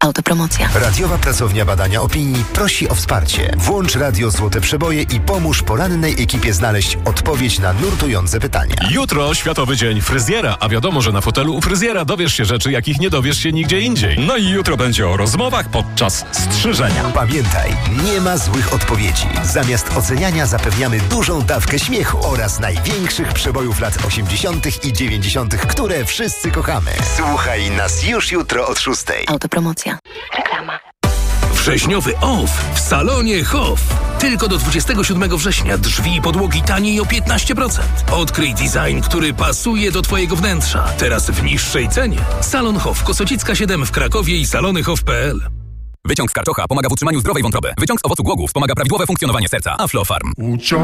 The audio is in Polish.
Autopromocja. Radiowa Pracownia Badania Opinii prosi o wsparcie. Włącz radio Złote Przeboje i pomóż porannej ekipie znaleźć odpowiedź na nurtujące pytania. Jutro Światowy Dzień Fryzjera, a wiadomo, że na fotelu u fryzjera dowiesz się rzeczy, jakich nie dowiesz się nigdzie indziej. No i jutro będzie o rozmowach podczas strzyżenia. Pamiętaj, nie ma złych odpowiedzi. Zamiast oceniania zapewniamy dużą dawkę śmiechu oraz największych przebojów lat 80. i 90., które wszyscy kochamy. Słuchaj nas już jutro od 6. Autopromocja. Reklama. Wrześniowy OFF w salonie Hoff. Tylko do 27 września drzwi i podłogi taniej o 15%. Odkryj design, który pasuje do Twojego wnętrza. Teraz w niższej cenie. Salon Hoff, Kosocicka 7 w Krakowie i salonyhoff.pl. Wyciąg z karczocha pomaga w utrzymaniu zdrowej wątroby. Wyciąg z owocu głogów wspomaga prawidłowe funkcjonowanie serca. Aflofarm.